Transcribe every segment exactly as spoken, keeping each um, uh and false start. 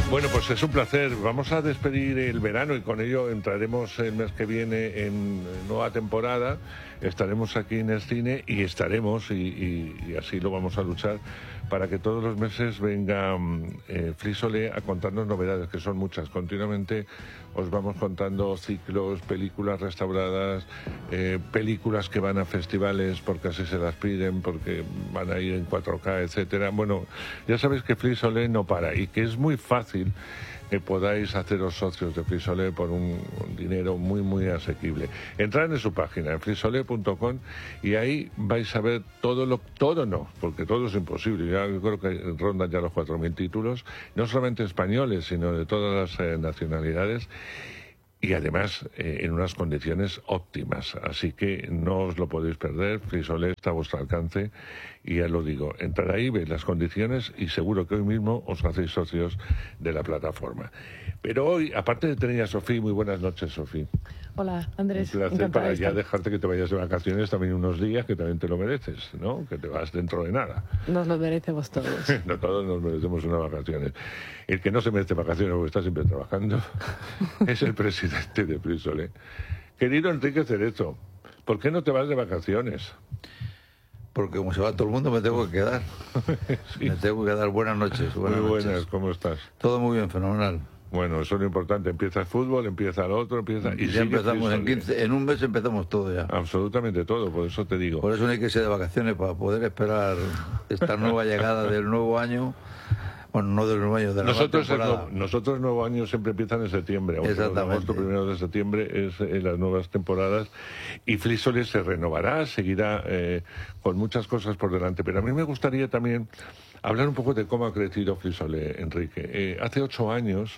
Bueno, pues es un placer. Vamos a despedir el verano y con ello entraremos el mes que viene en nueva temporada. Estaremos aquí en el cine y estaremos, y, y, y así lo vamos a luchar, para que todos los meses venga eh, Flixolé a contarnos novedades, que son muchas. Continuamente os vamos contando ciclos, películas restauradas, eh, películas que van a festivales porque así se las piden, porque van a ir en cuatro K, etcétera. Bueno, ya sabéis que Flixolé no para y que es muy fácil que podáis haceros socios de Flixolé por un, un dinero muy, muy asequible. Entrad en su página, en flixolé punto com, y ahí vais a ver todo, lo todo no, porque todo es imposible. Ya, yo creo que rondan ya los cuatro mil títulos, no solamente españoles, sino de todas las eh, nacionalidades, y además eh, en unas condiciones óptimas. Así que no os lo podéis perder. Flixolé está a vuestro alcance y ya lo digo, entrad ahí, veis las condiciones y seguro que hoy mismo os hacéis socios de la plataforma. Pero hoy, aparte de tener a Sofía, muy buenas noches, Sofía. Hola, Andrés. Un placer para ya dejarte que te vayas de vacaciones también unos días, que también te lo mereces, ¿no? Que te vas dentro de nada. Nos lo merecemos todos. No, todos nos merecemos unas vacaciones. El que no se merece vacaciones porque está siempre trabajando es el presidente de Flixolé. Querido Enrique Cerezo, ¿por qué no te vas de vacaciones? Porque como se va todo el mundo me tengo que quedar. Sí. Me tengo que quedar. Buenas noches. Buenas muy buenas, noches. ¿Cómo estás? Todo muy bien, fenomenal. Bueno, eso es lo importante. Empieza el fútbol, empieza el otro, empieza... Y ya empezamos en quince, en un mes empezamos todo ya. Absolutamente todo, por eso te digo. Por eso no hay que irse de vacaciones, para poder esperar esta nueva llegada del nuevo año. Bueno, no del nuevo año, de la nosotros nueva temporada. El, nosotros el nuevo año siempre empiezan en septiembre. Exactamente. Agosto, primero de septiembre es eh, las nuevas temporadas y Flixolé se renovará, seguirá eh, con muchas cosas por delante. Pero a mí me gustaría también hablar un poco de cómo ha crecido Flixolé, Enrique. Eh, hace ocho años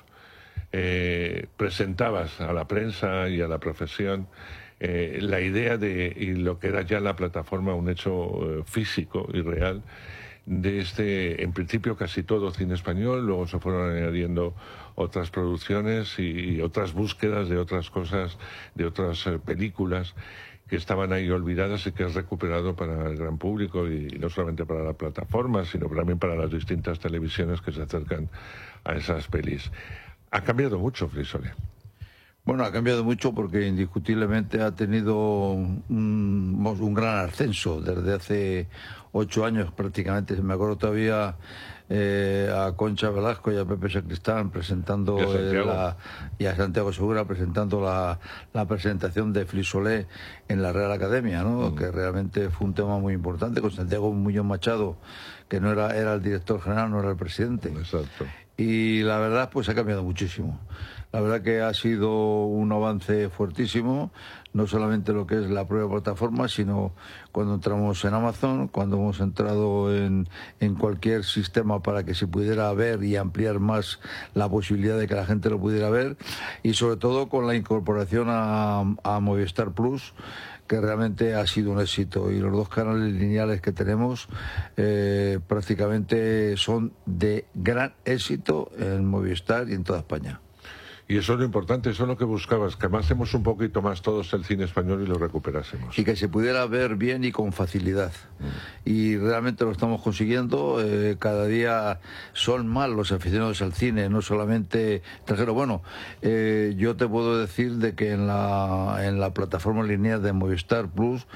eh, presentabas a la prensa y a la profesión eh, la idea de y lo que era ya la plataforma, un hecho eh, físico y real, de este, en principio casi todo cine español, luego se fueron añadiendo otras producciones y, y otras búsquedas de otras cosas, de otras eh, películas que estaban ahí olvidadas y que has recuperado para el gran público y, y no solamente para la plataforma, sino también para las distintas televisiones que se acercan a esas pelis. Ha cambiado mucho Flixolé. Bueno, ha cambiado mucho porque indiscutiblemente ha tenido un, un gran ascenso desde hace ocho años prácticamente. Me acuerdo todavía eh, a Concha Velasco y a Pepe Sacristán presentando y a, la, y a Santiago Segura presentando la, la presentación de Flixolé en la Real Academia, ¿no? Mm. Que realmente fue un tema muy importante, con Santiago Muñoz Machado, que no era, era el director general, no era el presidente. Exacto. Y la verdad, pues ha cambiado muchísimo. La verdad que ha sido un avance fuertísimo, no solamente lo que es la propia plataforma, sino cuando entramos en Amazon, cuando hemos entrado en, en cualquier sistema para que se pudiera ver y ampliar más la posibilidad de que la gente lo pudiera ver, y sobre todo con la incorporación a, a Movistar Plus, que realmente ha sido un éxito, y los dos canales lineales que tenemos eh, prácticamente son de gran éxito en Movistar y en toda España. Y eso es lo importante, eso es lo que buscabas, que amásemos un poquito más todos el cine español y lo recuperásemos. Y que se pudiera ver bien y con facilidad. Mm. Y realmente lo estamos consiguiendo. Eh, cada día son más los aficionados al cine, no solamente extranjeros. Bueno, eh, yo te puedo decir de que en la, en la plataforma lineal de Movistar Plus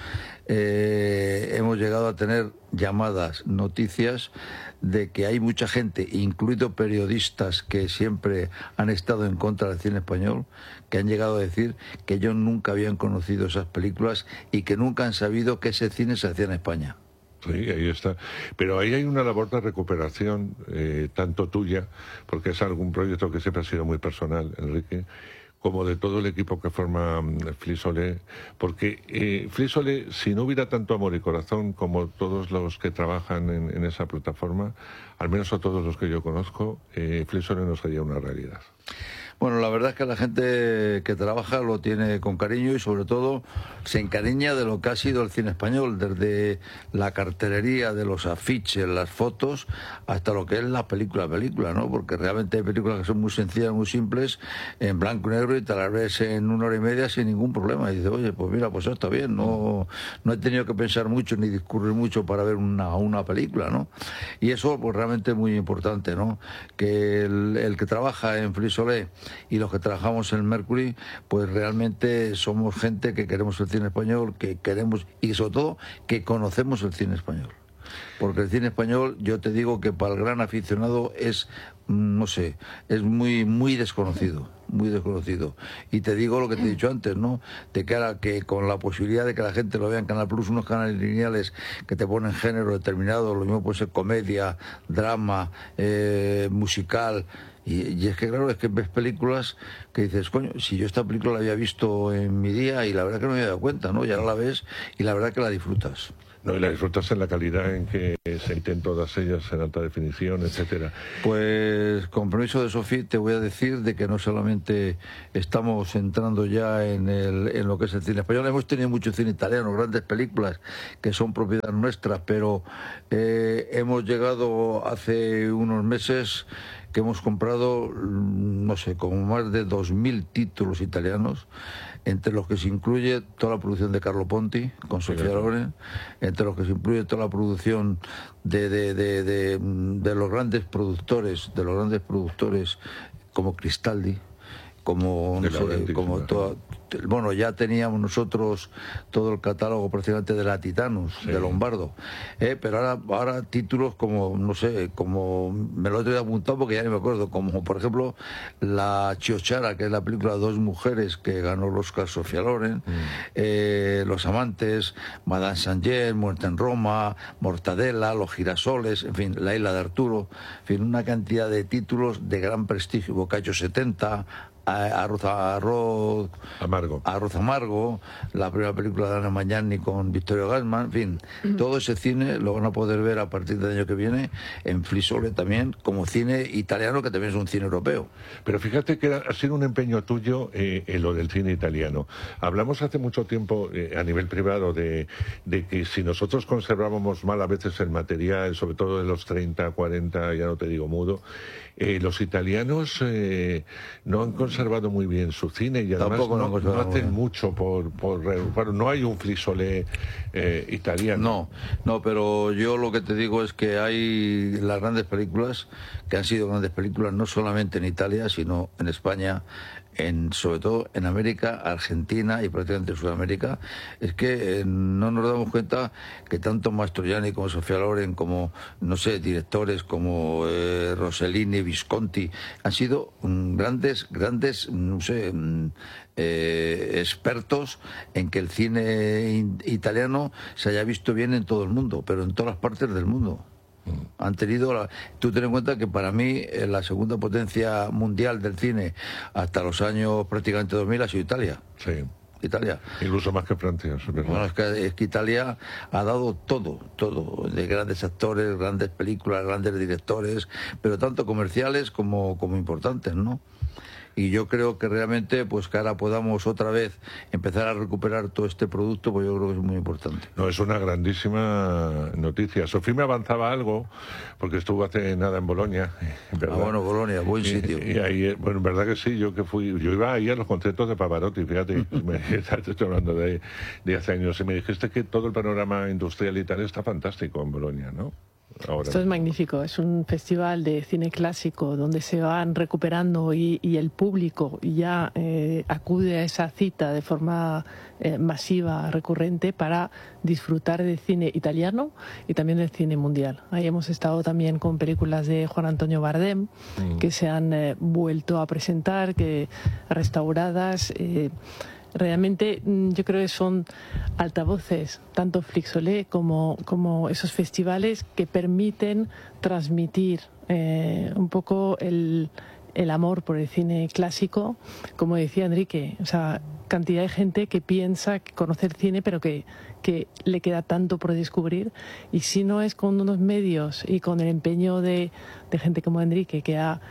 eh, hemos llegado a tener llamadas, noticias de que hay mucha gente, incluido periodistas que siempre han estado en contra del cine español, que han llegado a decir que ellos nunca habían conocido esas películas y que nunca han sabido que ese cine se hacía en España. Sí, ahí está. Pero ahí hay una labor de recuperación, eh, tanto tuya, porque es algún proyecto que siempre ha sido muy personal, Enrique, como de todo el equipo que forma Flixolé, porque eh, Flixolé, si no hubiera tanto amor y corazón como todos los que trabajan en, en esa plataforma, al menos a todos los que yo conozco, eh, Flixolé no sería una realidad. Bueno, la verdad es que la gente que trabaja lo tiene con cariño y sobre todo se encariña de lo que ha sido el cine español, desde la cartelería de los afiches, las fotos, hasta lo que es la película película, ¿no? Porque realmente hay películas que son muy sencillas, muy simples, en blanco y negro, y te las ves en una hora y media sin ningún problema. Y dices, oye, pues mira, pues está bien, no, no he tenido que pensar mucho ni discurrir mucho para ver una, una película, ¿no? Y eso, pues realmente realmente muy importante, ¿no? Que el, el que trabaja en Flix Olé y los que trabajamos en Mercury, pues realmente somos gente que queremos el cine español, que queremos y sobre todo que conocemos el cine español. Porque el cine español, yo te digo que para el gran aficionado es, no sé, es muy muy desconocido, muy desconocido. Y te digo lo que te he dicho antes, ¿no? De cara que con la posibilidad de que la gente lo vea en Canal Plus, unos canales lineales que te ponen género determinado, lo mismo puede ser comedia, drama, eh, musical. Y, y es que claro, es que ves películas que dices, coño, si yo esta película la había visto en mi día y la verdad que no me había dado cuenta, ¿no? Y ahora la ves y la verdad que la disfrutas. No, y la disfrutas en la calidad en que se emiten todas ellas en alta definición, etcétera. Pues con permiso de Sofía te voy a decir de que no solamente estamos entrando ya en, el, en lo que es el cine español, hemos tenido mucho cine italiano, grandes películas que son propiedad nuestra, pero eh, hemos llegado hace unos meses que hemos comprado, no sé, como más de dos mil títulos italianos, entre los que se incluye toda la producción de Carlo Ponti, con Sofía Loren, entre los que se incluye toda la producción de, de, de, de, de los grandes productores, de los grandes productores como Cristaldi, como, no sé, como toda, bueno, ya teníamos nosotros todo el catálogo prácticamente de la Titanus, sí, de Lombardo, eh, pero ahora, ahora títulos como, no sé, como me lo he apuntado porque ya no me acuerdo, como por ejemplo La Chiochara, que es la película de dos mujeres que ganó el Oscar Sofía Loren, mm. eh, Los Amantes, Madame Saint-Jean, Muerte en Roma, Mortadela, Los Girasoles, en fin, La Isla de Arturo, en fin, una cantidad de títulos de gran prestigio, Boccaccio setenta, Arroz, arroz amargo. Arroz amargo, la primera película de Ana Magnani con Vittorio Gassman, en fin, uh-huh. todo ese cine lo van a poder ver a partir del año que viene en Flix Olé también, como cine italiano, que también es un cine europeo. Pero fíjate que ha sido un empeño tuyo eh, en lo del cine italiano. Hablamos hace mucho tiempo eh, a nivel privado de, de que si nosotros conservábamos mal a veces el material, sobre todo de los treinta, cuarenta, ya no te digo mudo, eh, los italianos eh, no han conservado muy bien su cine y además no, no, no hacen mucho por, por, por... No hay un Flix Olé eh, italiano. No, no, pero yo lo que te digo es que hay las grandes películas, que han sido grandes películas no solamente en Italia, sino en España, en, sobre todo en América, Argentina y prácticamente en Sudamérica. Es que eh, no nos damos cuenta que tanto Mastroianni como Sofía Loren, como, no sé, directores como eh, Rossellini, Visconti, han sido mm, grandes, grandes, no sé, mm, eh, expertos en que el cine in- italiano se haya visto bien en todo el mundo, pero en todas las partes del mundo. Han tenido la... Tú ten en cuenta que para mí eh, la segunda potencia mundial del cine hasta los años prácticamente dos mil ha sido Italia. Sí. Italia. Incluso más que Francia, es verdad. Bueno, es que, es que Italia ha dado todo, todo, de grandes actores, grandes películas, grandes directores, pero tanto comerciales como, como importantes, ¿no? Y yo creo que realmente, pues que ahora podamos otra vez empezar a recuperar todo este producto, pues yo creo que es muy importante. No, es una grandísima noticia. Sofía me avanzaba algo, porque estuvo hace nada en Bolonia, ¿verdad? Ah, bueno, Bolonia, buen sitio. Y, y ahí, bueno, en verdad que sí, yo que fui, yo iba ahí a los conciertos de Pavarotti, fíjate, me, te estoy hablando de, de hace años, y me dijiste que todo el panorama industrial y tal está fantástico en Bolonia, ¿no? Ahora Esto es magnífico, es un festival de cine clásico donde se van recuperando y, y el público ya eh, acude a esa cita de forma eh, masiva, recurrente, para disfrutar del cine italiano y también del cine mundial. Ahí hemos estado también con películas de Juan Antonio Bardem, mm. que se han eh, vuelto a presentar, que restauradas. Eh, Realmente yo creo que son altavoces, tanto Flix Olé como, como esos festivales que permiten transmitir eh, un poco el, el amor por el cine clásico, como decía Enrique, o sea, cantidad de gente que piensa que conoce el cine pero que, que le queda tanto por descubrir, y si no es con unos medios y con el empeño de, de gente como Enrique, que ha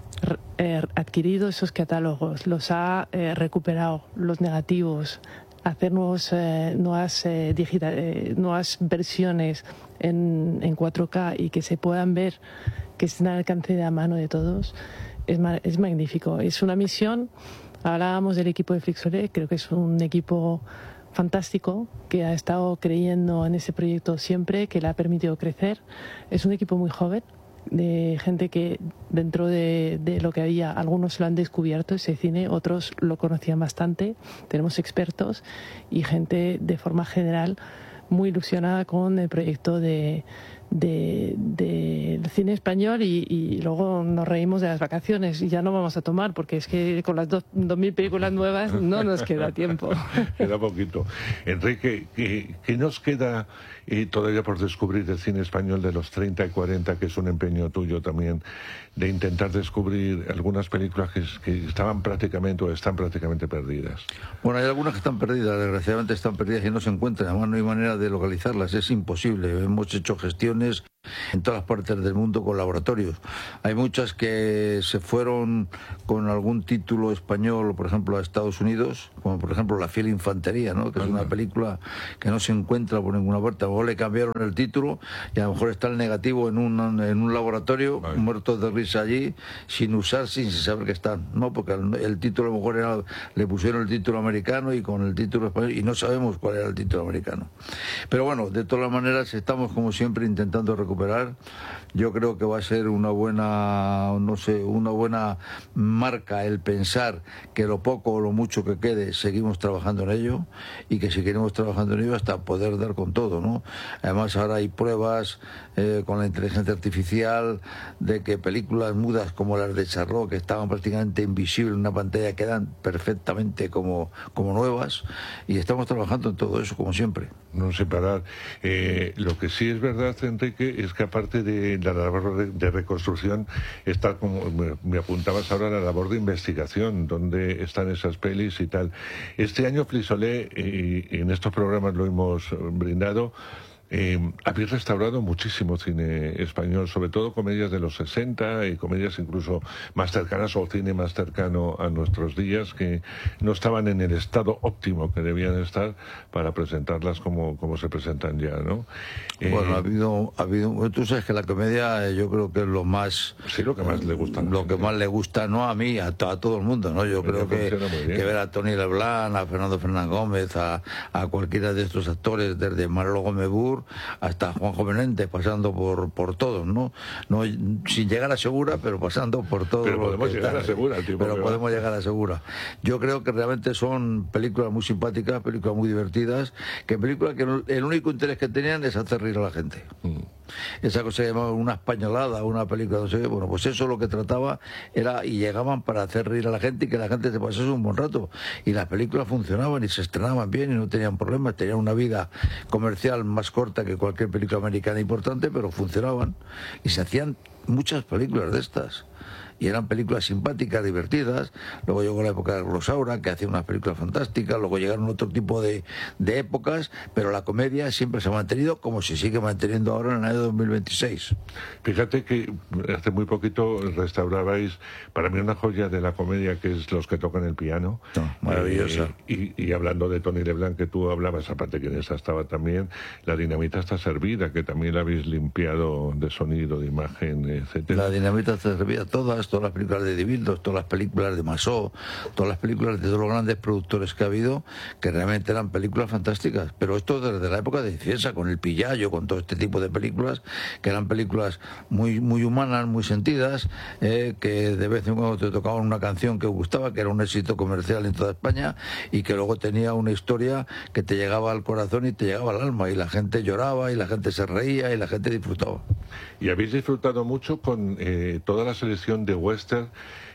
Eh, adquirido esos catálogos, los ha eh, recuperado, los negativos, hacer nuevos, eh, nuevas, eh, digital, eh, nuevas versiones en, en cuatro K y que se puedan ver, que estén al alcance de la mano de todos, es, ma es magnífico. Es una misión. Hablábamos del equipo de Flix Olé, creo que es un equipo fantástico, que ha estado creyendo en ese proyecto siempre, que le ha permitido crecer. Es un equipo muy joven, de gente que dentro de, de lo que había, algunos lo han descubierto ese cine, otros lo conocían bastante. Tenemos expertos y gente de forma general muy ilusionada con el proyecto de de, de del cine español y, y luego nos reímos de las vacaciones y ya no vamos a tomar porque es que con las dos, dos mil películas nuevas no nos queda tiempo. Queda poquito. Enrique, ¿qué, qué nos queda eh, todavía por descubrir del cine español de los treinta y cuarenta, que es un empeño tuyo también, de intentar descubrir algunas películas que, que estaban prácticamente o están prácticamente perdidas? Bueno, hay algunas que están perdidas, desgraciadamente están perdidas y no se encuentran, además no hay manera de localizarlas, es imposible. Hemos hecho gestiones en todas las partes del mundo con laboratorios. Hay muchas que se fueron con algún título español, por ejemplo, a Estados Unidos, como por ejemplo La fiel infantería, ¿no? Que es una película que no se encuentra por ninguna parte. A lo mejor le cambiaron el título y a lo mejor está el negativo en un, en un laboratorio, Ay. muertos de risa allí, sin usar, sin saber que están. No, porque el, el título a lo mejor era, le pusieron el título americano y con el título español, y no sabemos cuál era el título americano. Pero bueno, de todas maneras estamos como siempre intentando recuperar. Yo creo que va a ser una buena, no sé, una buena marca el pensar que lo poco o lo mucho que quede seguimos trabajando en ello y que seguiremos trabajando en ello hasta poder dar con todo, ¿no? Además ahora hay pruebas eh, con la inteligencia artificial de que películas mudas como las de Charlot, que estaban prácticamente invisibles en una pantalla, quedan perfectamente como, como nuevas, y estamos trabajando en todo eso como siempre. No sé parar. Eh, lo que sí es verdad, Enrique, es que aparte de la labor de, de reconstrucción, está, como me, me apuntabas ahora, la labor de investigación, donde están esas pelis y tal. Este año Flisolé, y, y en estos programas lo hemos brindado, Eh, habéis restaurado muchísimo cine español, sobre todo comedias de los sesenta y comedias incluso más cercanas o cine más cercano a nuestros días, que no estaban en el estado óptimo que debían estar para presentarlas como, como se presentan ya, ¿no? Eh, bueno, ha habido, ha habido, tú sabes que la comedia yo creo que es lo más... Sí, lo que más le gusta. Lo que más le gusta, no a mí, a, to, a todo el mundo, ¿no? Yo creo que, que ver a Tony Leblanc, a Fernando Fernández Gómez, a, a cualquiera de estos actores, desde Manolo Gómez Bur hasta Juanjo Menéndez, pasando por por todos, ¿no? No sin llegar a Segura, pero pasando por todos. Pero podemos llegar a Segura, tío. Pero podemos va. llegar a Segura. Yo creo que realmente son películas muy simpáticas, películas muy divertidas, que películas que el único interés que tenían es hacer reír a la gente. Mm. Esa cosa que llamaba una españolada, una película, no sé qué, bueno, pues eso lo que trataba era, y llegaban para hacer reír a la gente y que la gente se pasase un buen rato. Y las películas funcionaban y se estrenaban bien y no tenían problemas, tenían una vida comercial más corta que cualquier película americana importante, pero funcionaban. Y se hacían muchas películas de estas. Y eran películas simpáticas, divertidas. Luego llegó la época de Rosaura, que hacía unas películas fantásticas. Luego llegaron otro tipo de, de épocas, pero la comedia siempre se ha mantenido, como se sigue manteniendo ahora en el año dos mil veintiséis. Fíjate que hace muy poquito restaurabais, para mí, una joya de la comedia, que es Los que tocan el piano. No, maravillosa. Eh, y, y hablando de Tony Leblanc, que tú hablabas, aparte que en esa estaba también, La dinamita está servida, que también la habéis limpiado de sonido, de imagen, etcétera. La dinamita está servida, todas, todas las películas de Dibildos, todas las películas de Masó, todas las películas de todos los grandes productores que ha habido, que realmente eran películas fantásticas. Pero esto desde la época de Ciesa, con El Pillayo, con todo este tipo de películas, que eran películas muy muy humanas, muy sentidas, eh, que de vez en cuando te tocaban una canción que gustaba, que era un éxito comercial en toda España, y que luego tenía una historia que te llegaba al corazón y te llegaba al alma, y la gente lloraba, y la gente se reía, y la gente disfrutaba. Y habéis disfrutado mucho con eh, toda la selección de western,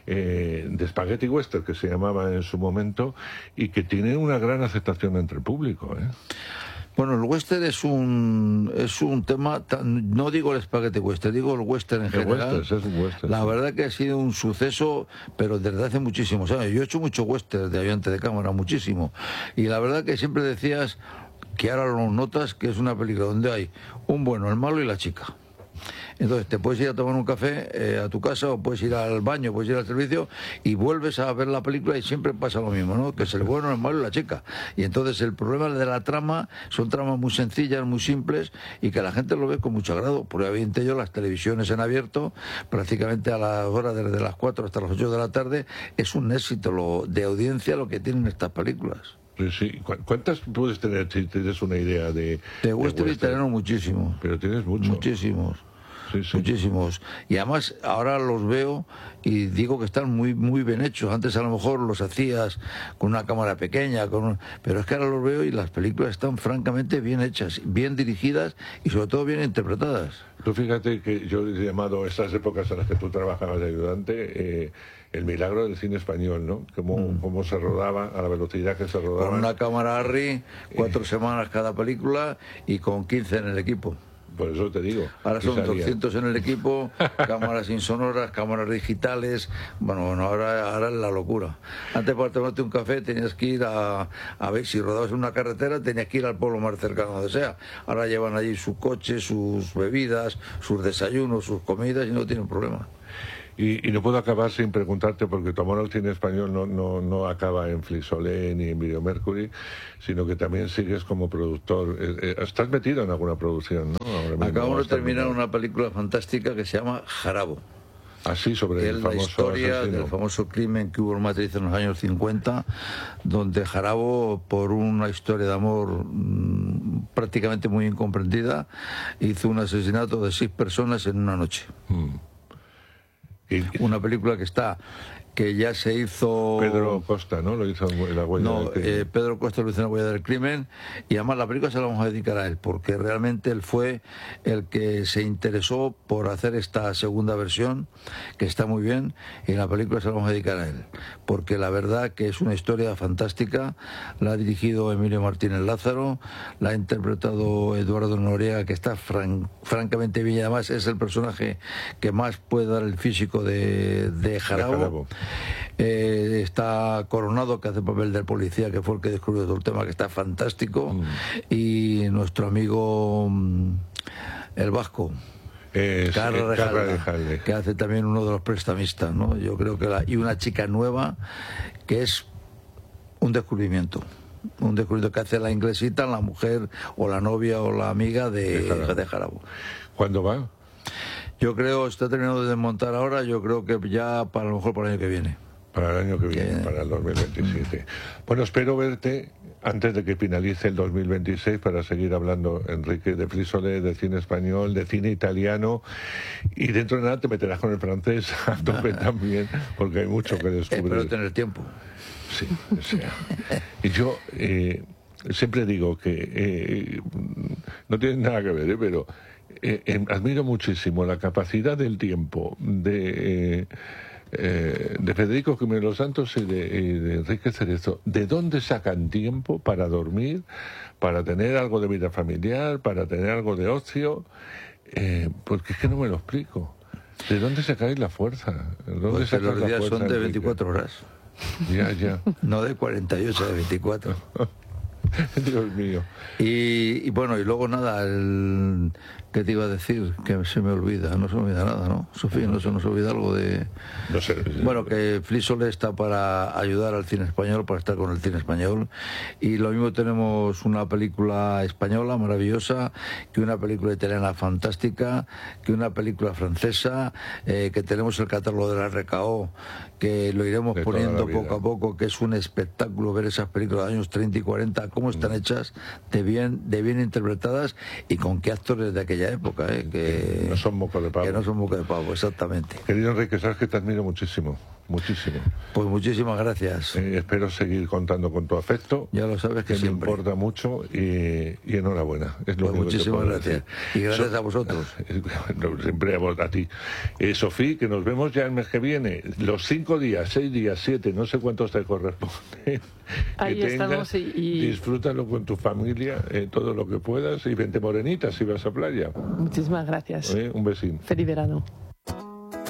eh, de Spaghetti Western, que se llamaba en su momento, y que tiene una gran aceptación entre el público, ¿eh? Bueno, el western es un es un tema, tan, no digo el spaghetti western, digo el western en el general. Western, es un western. La verdad que ha sido un suceso, pero desde hace muchísimos años. Yo he hecho mucho western de ayudante de cámara, muchísimo. Y la verdad que siempre decías que ahora lo notas que es una película donde hay un bueno, el malo y la chica. Entonces te puedes ir a tomar un café eh, a tu casa, o puedes ir al baño, puedes ir al servicio y vuelves a ver la película y siempre pasa lo mismo, ¿no? Que es el bueno, el malo y la chica. Y entonces el problema de la trama son tramas muy sencillas, muy simples, y que la gente lo ve con mucho agrado. Por obviamente yo las televisiones en abierto, prácticamente a las horas desde las cuatro hasta las ocho de la tarde, es un éxito lo, de audiencia lo que tienen estas películas. Sí, sí. ¿Cuántas puedes tener si tienes una idea de... De western italiano muchísimos. Pero tienes mucho. Muchísimos. sí, sí. muchísimos. Y además ahora los veo y digo que están muy muy bien hechos. Antes a lo mejor los hacías con una cámara pequeña, con un... pero es que ahora los veo y las películas están francamente bien hechas, bien dirigidas y sobre todo bien interpretadas. Tú fíjate que yo he llamado esas épocas en las que tú trabajabas de ayudante eh, el milagro del cine español, ¿no? Cómo, mm. cómo se rodaba, a la velocidad que se rodaba. Con una cámara Arri, cuatro eh. semanas cada película y con quince en el equipo. Por eso te digo. Ahora son doscientos en el equipo, cámaras insonoras, cámaras digitales. Bueno, bueno, ahora, ahora es la locura. Antes para tomarte un café tenías que ir a, a ver, si rodabas en una carretera tenías que ir al pueblo más cercano donde sea. Ahora llevan allí su coche, sus bebidas, sus desayunos, sus comidas y no tienen problema. Y, y no puedo acabar sin preguntarte, porque tu amor al cine español no, no, no acaba en Flixolé ni en Video Mercury, sino que también sigues como productor. Eh, eh, estás metido en alguna producción, ¿no? Acabamos de terminar una película fantástica que se llama Jarabo. Así, sobre que el es famoso la historia asesino. del famoso crimen que hubo en Madrid en los años cincuenta, donde Jarabo, por una historia de amor mmm, prácticamente muy incomprendida, hizo un asesinato de seis personas en una noche. Mm. Y, una película que está, que ya se hizo... Pedro Costa, ¿no? Lo hizo en La Huella no, del Crimen. Eh, Pedro Costa lo hizo en La Huella del Crimen, y además la película se la vamos a dedicar a él, porque realmente él fue el que se interesó por hacer esta segunda versión, que está muy bien, y la película se la vamos a dedicar a él, porque la verdad que es una historia fantástica. La ha dirigido Emilio Martínez Lázaro, la ha interpretado Eduardo Noriega, que está fran francamente bien, y además es el personaje que más puede dar el físico de, de Jarabo. De Jarabo. Eh, está Coronado, que hace papel del policía, que fue el que descubrió todo el tema, que está fantástico. Mm. Y nuestro amigo el vasco, eh, Carra Rejalde, eh, que hace también uno de los prestamistas, ¿no? Yo creo que la, y una chica nueva que es un descubrimiento. Un descubrimiento que hace la inglesita, la mujer o la novia o la amiga de, de Jarabo. De Jarabo. ¿Cuándo va? Yo creo, está terminando de desmontar ahora, yo creo que ya para a lo mejor para el año que viene. Para el año que viene, que... para el dos mil veintisiete. Bueno, espero verte antes de que finalice el dos mil veintiséis para seguir hablando, Enrique, de Flixolé, de cine español, de cine italiano, y dentro de nada te meterás con el francés a tope también, porque hay mucho que descubrir. Espero tener tiempo. Sí, o sea. Y yo eh, siempre digo que eh, no tiene nada que ver, ¿eh? pero... Eh, eh, admiro muchísimo la capacidad del tiempo de, eh, eh, de Federico Jiménez Los Santos y de, y de Enrique Cerezo. ¿De dónde sacan tiempo para dormir, para tener algo de vida familiar, para tener algo de ocio? Eh, porque es que no me lo explico. ¿De dónde sacáis la fuerza? ¿Dónde pues sacáis los días la fuerza, son de veinticuatro Enrique? horas. Ya, ya. No de cuarenta y ocho, de veinticuatro. Dios mío. Y, y bueno, y luego nada, el... ¿qué te iba a decir? Que se me olvida, no se me olvida nada, ¿no? Sofía, no se nos olvida algo de... No sé. Bueno, que Flixolé está para ayudar al cine español, para estar con el cine español, y lo mismo tenemos una película española maravillosa, que una película italiana fantástica, que una película francesa, eh, que tenemos el catálogo de la R K O, que lo iremos de poniendo poco a poco, que es un espectáculo ver esas películas de años treinta y cuarenta, cómo están mm. hechas, de bien, de bien interpretadas, y con qué actores de aquella época, ¿eh? que no son moco de pavo. Que no son moco de pavo, exactamente. Querido Enrique, sabes que te admiro muchísimo, muchísimo. Pues muchísimas gracias. Eh, espero seguir contando con tu afecto. Ya lo sabes que, que siempre. me importa mucho y, y enhorabuena. Es lo pues muchísimas gracias. Decir. Y gracias so, a vosotros. No, siempre a, a ti. Eh, Sofía, que nos vemos ya el mes que viene. Los cinco días, seis días, siete, no sé cuántos te corresponden. Ahí que estamos tengas, y, y... disfrútalo con tu familia, eh, todo lo que puedas, y vente morenita si vas a playa. Muchísimas gracias. Eh, un besín. Feliz verano.